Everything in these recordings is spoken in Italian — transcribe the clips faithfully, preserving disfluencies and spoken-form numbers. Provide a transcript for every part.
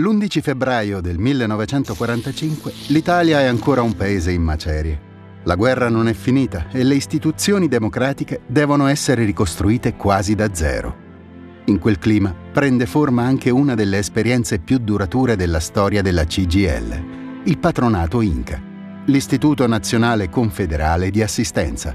L'undici febbraio del millenovecentoquarantacinque l'Italia è ancora un paese in macerie. La guerra non è finita e le istituzioni democratiche devono essere ricostruite quasi da zero. In quel clima prende forma anche una delle esperienze più durature della storia della C G I L, il patronato Inca, l'Istituto Nazionale Confederale di Assistenza.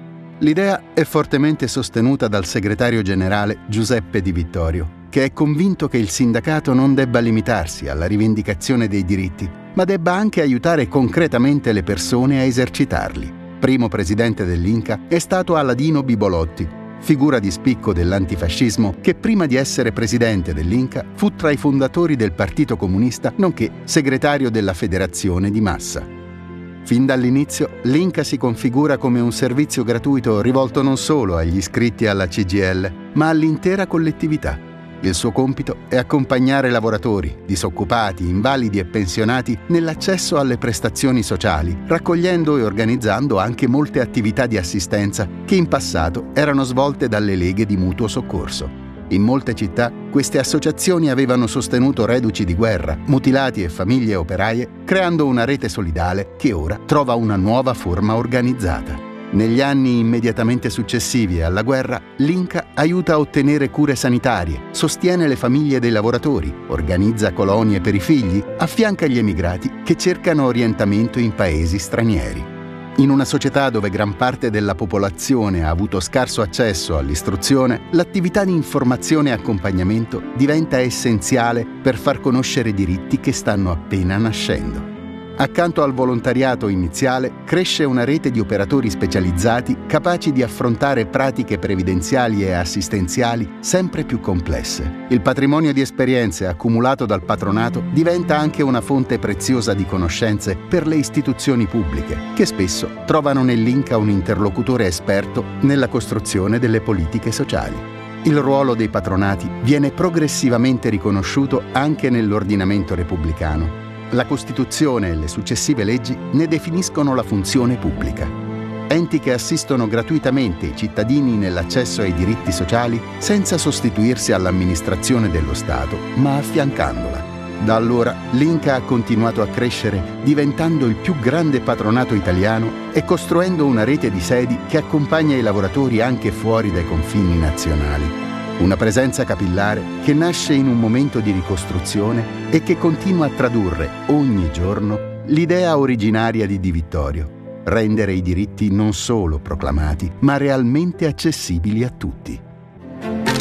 L'idea è fortemente sostenuta dal segretario generale Giuseppe Di Vittorio, che è convinto che il sindacato non debba limitarsi alla rivendicazione dei diritti, ma debba anche aiutare concretamente le persone a esercitarli. Primo presidente dell'Inca è stato Aladino Bibolotti, figura di spicco dell'antifascismo che prima di essere presidente dell'Inca fu tra i fondatori del Partito Comunista, nonché segretario della Federazione di Massa. Fin dall'inizio l'Inca si configura come un servizio gratuito rivolto non solo agli iscritti alla C G I L, ma all'intera collettività. Il suo compito è accompagnare lavoratori, disoccupati, invalidi e pensionati nell'accesso alle prestazioni sociali, raccogliendo e organizzando anche molte attività di assistenza che in passato erano svolte dalle leghe di mutuo soccorso. In molte città queste associazioni avevano sostenuto reduci di guerra, mutilati e famiglie operaie, creando una rete solidale che ora trova una nuova forma organizzata. Negli anni immediatamente successivi alla guerra, l'Inca aiuta a ottenere cure sanitarie, sostiene le famiglie dei lavoratori, organizza colonie per i figli, affianca gli emigrati che cercano orientamento in paesi stranieri. In una società dove gran parte della popolazione ha avuto scarso accesso all'istruzione, l'attività di informazione e accompagnamento diventa essenziale per far conoscere diritti che stanno appena nascendo. Accanto al volontariato iniziale cresce una rete di operatori specializzati capaci di affrontare pratiche previdenziali e assistenziali sempre più complesse. Il patrimonio di esperienze accumulato dal patronato diventa anche una fonte preziosa di conoscenze per le istituzioni pubbliche, che spesso trovano nell'Inca un interlocutore esperto nella costruzione delle politiche sociali. Il ruolo dei patronati viene progressivamente riconosciuto anche nell'ordinamento repubblicano. La Costituzione e le successive leggi ne definiscono la funzione pubblica. Enti che assistono gratuitamente i cittadini nell'accesso ai diritti sociali senza sostituirsi all'amministrazione dello Stato, ma affiancandola. Da allora l'Inca ha continuato a crescere, diventando il più grande patronato italiano e costruendo una rete di sedi che accompagna i lavoratori anche fuori dai confini nazionali. Una presenza capillare che nasce in un momento di ricostruzione e che continua a tradurre ogni giorno l'idea originaria di Di Vittorio: rendere i diritti non solo proclamati, ma realmente accessibili a tutti.